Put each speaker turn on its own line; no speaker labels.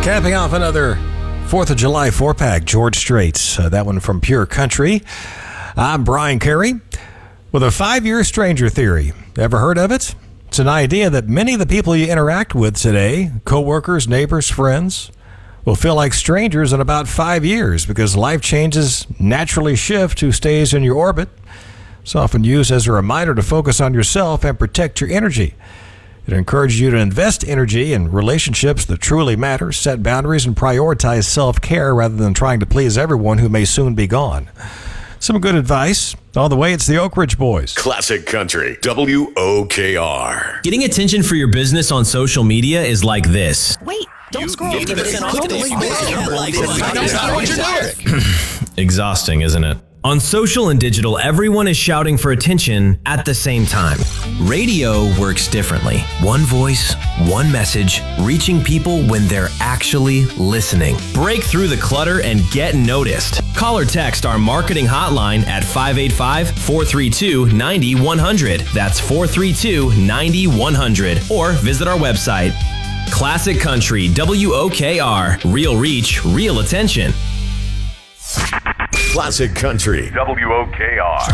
Capping off another 4th of July 4-pack, George Strait's. That one from Pure Country. I'm Brian Carey with a 5-year stranger theory. Ever heard of it? It's an idea that many of the people you interact with today, coworkers, neighbors, friends, will feel like strangers in about 5 years because life changes naturally shift who stays in your orbit. It's often used as a reminder to focus on yourself and protect your energy. It encourages you to invest energy in relationships that truly matter, set boundaries, and prioritize self-care rather than trying to please everyone who may soon be gone. Some good advice. All the way, it's the Oak Ridge Boys.
Classic Country, WOKR.
Getting attention for your business on social media is like this.
Wait, don't scroll.
Exhausting, isn't it? On social and digital, everyone is shouting for attention at the same time. Radio works differently. One voice, one message, reaching people when they're actually listening. Break through the clutter and get noticed. Call or text our marketing hotline at 585-432-9100. That's 432-9100. Or visit our website. Classic Country, WOKR. Real reach, real attention.
Classic Country, WOKR.